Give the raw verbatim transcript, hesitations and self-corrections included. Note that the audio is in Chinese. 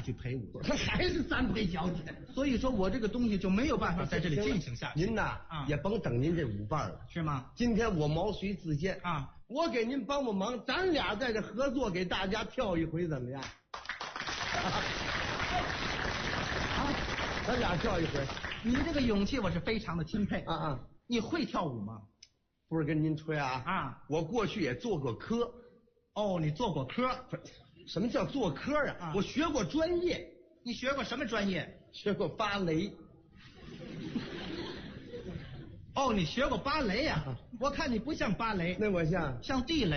去陪舞去， 这还是三陪小姐。 所以说我这个东西就没有办法在这里进行下去。 您呐，啊、也甭等您这舞伴了， 是吗？ 今天我毛遂自荐啊， 我给您帮帮忙，咱俩在这合作，给大家跳一回怎么样？啊，咱俩跳一回。 你这个勇气我是非常的钦佩啊啊！ 你会跳舞吗？ 不是跟您吹啊啊！ 我过去也做过科。 哦，你做过科？ 什么叫做科啊？啊我学过专业。 你学过什么专业？ 学过芭蕾。 哦，你学过芭蕾呀、啊？我看你不像芭蕾， 那我像像地雷。